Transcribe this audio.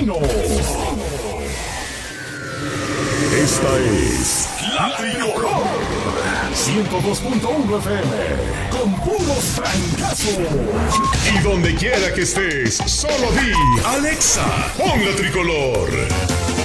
destino. Esta es La Tricolor 102.1 FM con puros francazos. Y donde quiera que estés, solo di Alexa, pon La Tricolor.